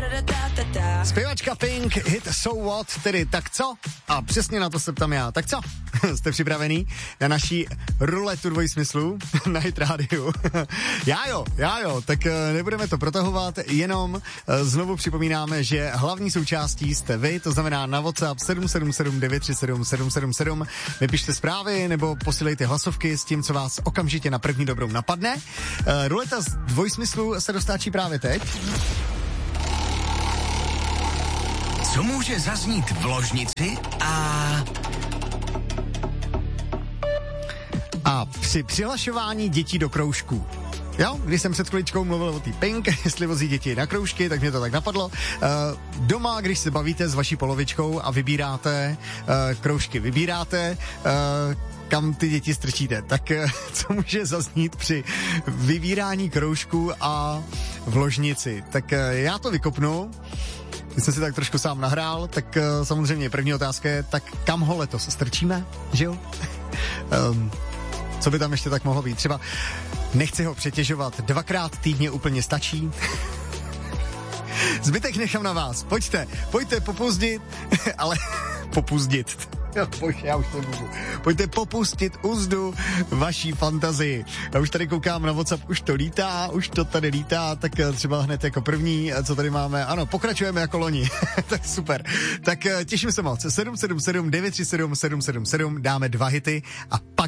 Zpěvačka Pink, hit So What, tedy tak co? A přesně na to se ptám já. Tak co? Jste připravený na naší ruletu dvojsmyslů na Hit rádiu? Já jo, tak nebudeme to protahovat, jenom znovu připomínáme, že hlavní součástí jste vy, to znamená na WhatsApp 777 937 777. Vypište zprávy nebo posílejte hlasovky s tím, co vás okamžitě na první dobrou napadne. Ruleta z dvojsmyslů se dostáčí právě teď. Co může zaznít v ložnici A při přihlašování dětí do kroužků. Jo, když jsem před chviličkou mluvil o té Pink, jestli vozí děti na kroužky, tak mě to tak napadlo. Doma, když se bavíte s vaší polovičkou a vybíráte kroužky, kam ty děti strčíte, tak co může zaznít při vybírání kroužků a v ložnici? Tak já to vykopnu. Když jsem si tak trošku sám nahrál, tak samozřejmě první otázka je, tak kam ho letos strčíme, že jo? Co by tam ještě tak mohlo být? Třeba nechci ho přetěžovat, 2krát týdně úplně stačí. Zbytek nechám na vás. Pojďte popuzdit, ale popuzdit. Já už to můžu. Pojďte popustit úzdu vaší fantazii. Já už tady koukám na WhatsApp, už to tady lítá, tak třeba hned jako první, co tady máme. Ano, pokračujeme jako loni. Tak super. Tak těším se moc. 777 937 777, dáme 2 hity a pak